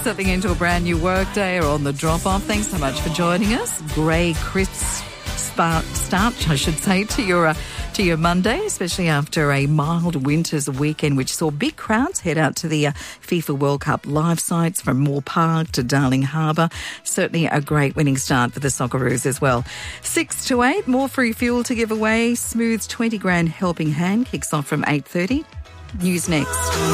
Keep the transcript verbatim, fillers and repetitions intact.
settling into a brand new work day or on the drop-off, thanks so much for joining us. Grey, crisp start, start I should say, to your uh, to your Monday, especially after a mild winter's weekend, which saw big crowds head out to the uh, FIFA World Cup live sites from Moore Park to Darling Harbour. Certainly a great winning start for the Socceroos as well. Six to eight, more free fuel to give away. Smooth's twenty grand helping hand kicks off from eight thirty. News next.